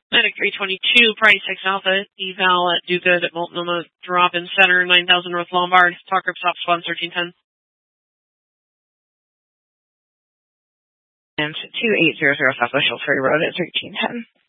Medic 322, Price 6 Alpha, eval at Do Good at Multnomah, drop in center, 9000 North Lombard, talk group stop squad 1310. And 2800 Southwest Ferry Road at 1310.